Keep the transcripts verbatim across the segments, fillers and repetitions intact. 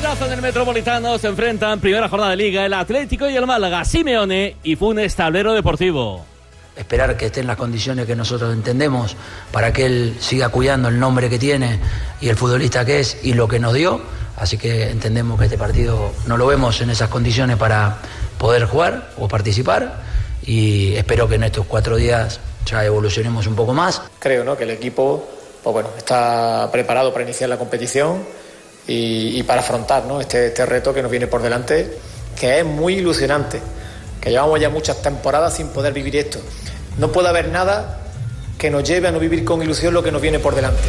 Partidazo en el Metropolitano, se enfrentan primera jornada de Liga el Atlético y el Málaga. Simeone y Funes, tablero deportivo. Esperar que esté en las condiciones que nosotros entendemos para que él siga cuidando el nombre que tiene y el futbolista que es y lo que nos dio. Así que entendemos que este partido no lo vemos en esas condiciones para poder jugar o participar, y espero que en estos cuatro días ya evolucionemos un poco más. Creo, ¿no?, que el equipo pues bueno, está preparado para iniciar la competición y, y para afrontar, ¿no?, este, este reto que nos viene por delante, que es muy ilusionante, que llevamos ya muchas temporadas sin poder vivir esto. No puede haber nada que nos lleve a no vivir con ilusión lo que nos viene por delante.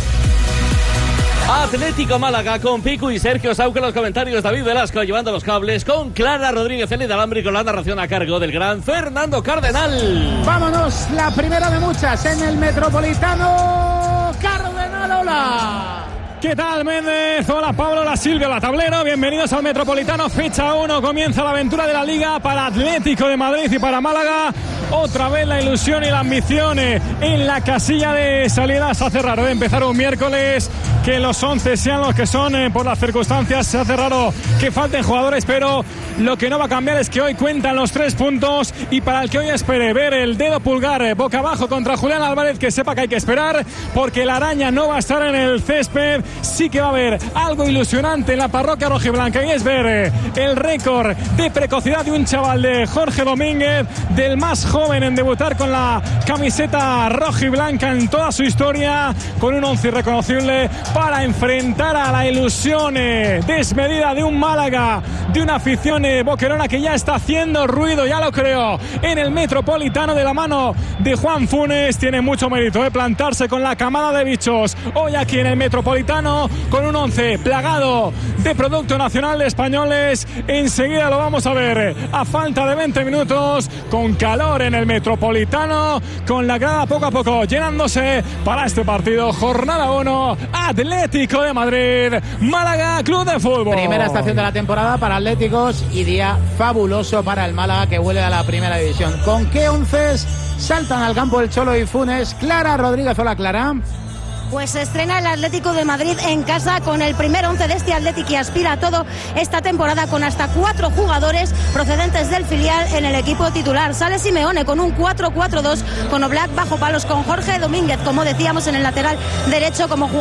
Atlético Málaga con Pico y Sergio Sauque en los comentarios, David Velasco llevando los cables, con Clara Rodríguez en el alambre y con la narración a cargo del gran Fernando Cardenal. Vámonos, la primera de muchas en el Metropolitano. Cardenal, hola. ¿Qué tal, Méndez? Hola, Pablo, la Silvia, la Tablero. Bienvenidos al Metropolitano. Fecha uno. Comienza la aventura de la Liga para Atlético de Madrid y para Málaga. Otra vez la ilusión y la ambición en la casilla de salida. Se hace raro, ¿eh? Empezar un miércoles que los once sean los que son, eh, por las circunstancias. Se hace raro que falten jugadores, pero lo que no va a cambiar es que hoy cuentan los tres puntos, y para el que hoy espere ver el dedo pulgar eh, boca abajo contra Julián Álvarez, que sepa que hay que esperar, porque la araña no va a estar en el césped. Sí que va a haber algo ilusionante en la parroquia rojiblanca, y es ver eh, el récord de precocidad de un chaval de Jorge Domínguez, del más joven en debutar con la camiseta rojiblanca en toda su historia, con un once irreconocible para enfrentar a la ilusión eh, desmedida de un Málaga, de una afición eh, boquerona que ya está haciendo ruido, ya lo creo, en el Metropolitano de la mano de Juan Funes. Tiene mucho mérito de eh, plantarse con la camada de bichos hoy aquí en el Metropolitano, con un once plagado de producto nacional de españoles. Enseguida lo vamos a ver a falta de veinte minutos, con calor en el Metropolitano, con la grada poco a poco llenándose para este partido. Jornada uno, Atlético de Madrid, Málaga Club de Fútbol. Primera estación de la temporada para Atléticos y día fabuloso para el Málaga, que vuelve a la primera división. ¿Con qué onces saltan al campo el Cholo y Funes? Clara Rodríguez, hola Clara. Pues se estrena el Atlético de Madrid en casa con el primer once de este Atlético, que aspira a todo esta temporada, con hasta cuatro jugadores procedentes del filial en el equipo titular. Sale Simeone con un cuatro cuatro dos, con Oblak bajo palos, con Jorge Domínguez, como decíamos, en el lateral derecho como jugador.